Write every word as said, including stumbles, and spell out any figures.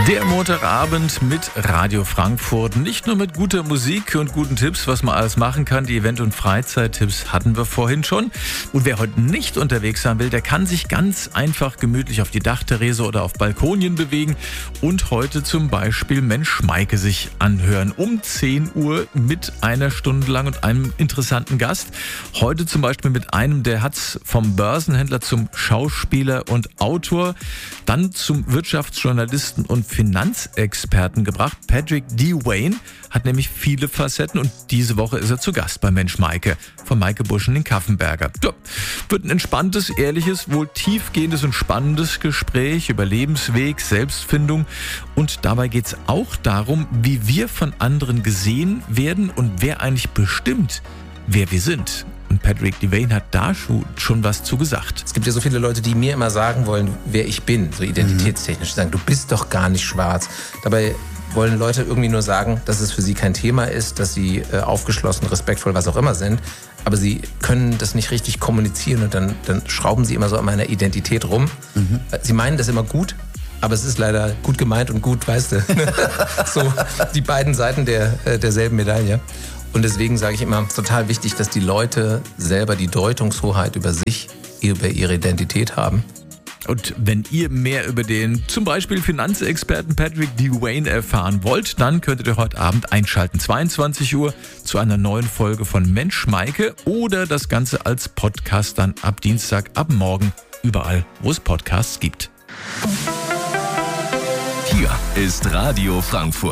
Der Montagabend mit Radio Frankfurt. Nicht nur mit guter Musik und guten Tipps, was man alles machen kann. Die Event- und Freizeittipps hatten wir vorhin schon. Und wer heute nicht unterwegs sein will, der kann sich ganz einfach gemütlich auf die Dachterrasse oder auf Balkonien bewegen und heute zum Beispiel Mensch Maike sich anhören. Um zehn Uhr mit einer Stunde lang und einem interessanten Gast. Heute zum Beispiel mit einem, der hat's vom Börsenhändler zum Schauspieler und Autor, dann zum Wirtschaftsjournalisten und Finanzexperten gebracht. Patrick Dewayne hat nämlich viele Facetten und diese Woche ist er zu Gast bei Mensch Maike von Maike Buschen in Kaffenberger. Ja, wird ein entspanntes, ehrliches, wohl tiefgehendes und spannendes Gespräch über Lebensweg, Selbstfindung und dabei geht es auch darum, wie wir von anderen gesehen werden und wer eigentlich bestimmt, wer wir sind. Und Patrick Dewayne hat da schon was zu gesagt. Es gibt ja so viele Leute, die mir immer sagen wollen, wer ich bin, so identitätstechnisch. Die sagen, du bist doch gar nicht schwarz. Dabei wollen Leute irgendwie nur sagen, dass es für sie kein Thema ist, dass sie äh, aufgeschlossen, respektvoll, was auch immer sind. Aber sie können das nicht richtig kommunizieren und dann, dann schrauben sie immer so an meiner Identität rum. Mhm. Sie meinen das immer gut, aber es ist leider gut gemeint und gut, weißt du. So die beiden Seiten der, äh, derselben Medaille. Und deswegen sage ich immer, total wichtig, dass die Leute selber die Deutungshoheit über sich, über ihre Identität haben. Und wenn ihr mehr über den zum Beispiel Finanzexperten Patrick Dewayne erfahren wollt, dann könntet ihr heute Abend einschalten, zweiundzwanzig Uhr, zu einer neuen Folge von Mensch Maike oder das Ganze als Podcast dann ab Dienstag, ab morgen, überall, wo es Podcasts gibt. Hier ist Radio Frankfurt.